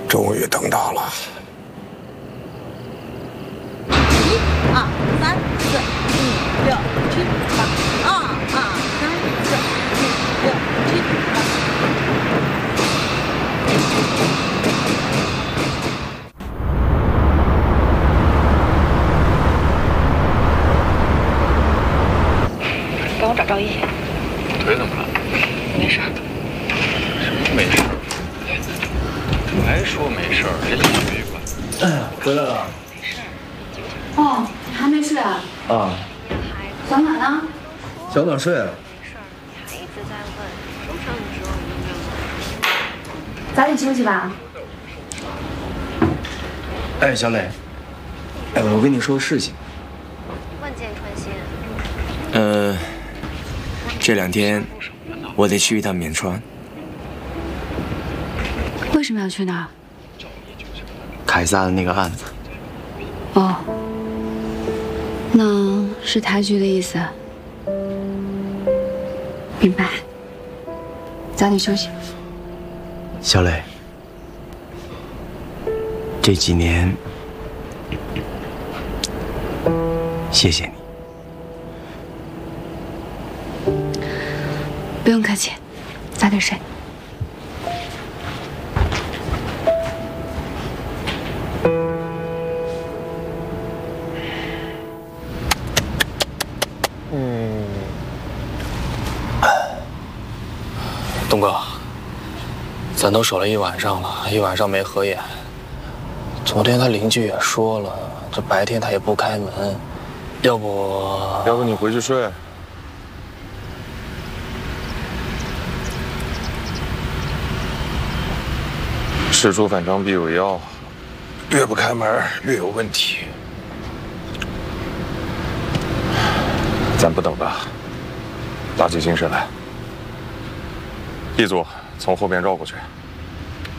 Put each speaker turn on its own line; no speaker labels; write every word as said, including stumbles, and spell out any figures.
终于等到了。
一、二、三、四、五、六、七、八。二、二、三、四、五、六、七、八。帮我找赵毅。
腿怎么了？
没事。
什么没事？还说没事儿，这小旅馆。
哎，回来了。
没事。
哦，你还没睡啊？
啊。
小暖呢？
小暖睡了。
没事，你还一直在问，受伤的时候你有没有？
早点休息吧。
哎，小磊，哎，我跟你说个事情。
万箭穿心。
呃，这两天我得去一趟绵川。
为什么要去那儿？
凯撒的那个案子。
哦，那是台局的意思。明白。早点休息。
小磊，这几年谢谢你。
不用客气，早点睡。
嗯，东哥，咱都守了一晚上了，一晚上没合眼。昨天他邻居也说了，这白天他也不开门，要不
要不你回去睡。事出反常必有妖，
略不开门，略有问题。
咱不等了，打起精神来。一组从后边绕过去。